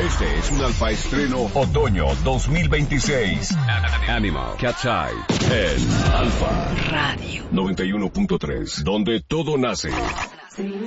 Este es un Alfa Estreno Otoño 2026. Animal, Cat's Eye, en Alfa Radio 91.3, donde todo nace.